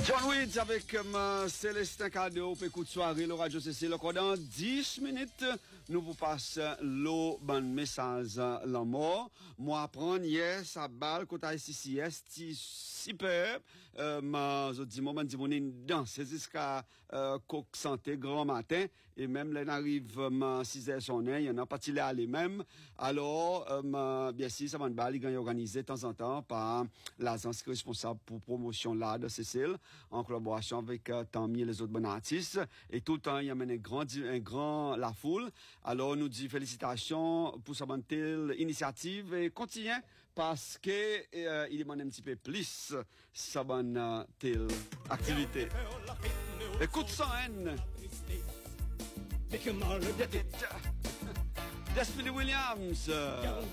John Woods avec Célestin Cadeau, écoute soirée, le Radio CC. Donc, dans 10 minutes, nous vous passons le bon message, la mort. Moi, apprendre hier, ça balle, côté SCCS, super. Je dis, moment, dit, on danser jusqu'à, coq santé, grand matin. Et même, là, arrive, 6h sonné, il y en a pas il est allé même. Alors, bien sûr, ça va une balle, il est organisé de temps en temps par l'agence responsable pour promotion là de Cécile, en collaboration avec Tammy et les autres bons artistes. Et tout le temps, il y a un grand la foule. Alors, nous dit félicitations pour sa bonne initiative et continue parce que il demande un petit peu plus sa bonne activité. Écoute sans haine. Destiny Williams.